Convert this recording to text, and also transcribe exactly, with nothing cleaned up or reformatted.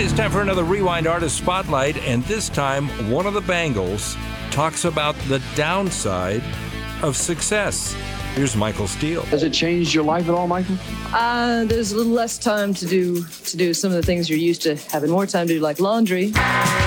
right, it's time for another Rewind Artist Spotlight, and this time, one of the Bangles talks about the downside of success. Here's Michael Steele. Has it changed your life at all, Michael? Uh, there's a little less time to do to do some of the things you're used to having more time to do, like laundry.